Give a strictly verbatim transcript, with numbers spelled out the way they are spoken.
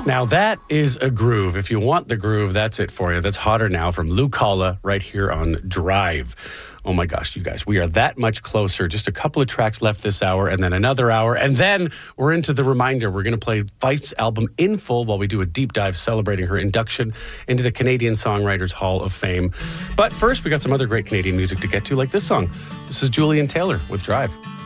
Now that is a groove. If you want the groove, that's it for you. That's Hotter Now from Lou Colla right here on Drive. Oh my gosh, you guys, we are that much closer. Just a couple of tracks left this hour and then another hour. And then we're into the reminder. We're going to play Feist's album in full while we do a deep dive celebrating her induction into the Canadian Songwriters Hall of Fame. But first, we got some other great Canadian music to get to, like this song. This is Julian Taylor with Drive.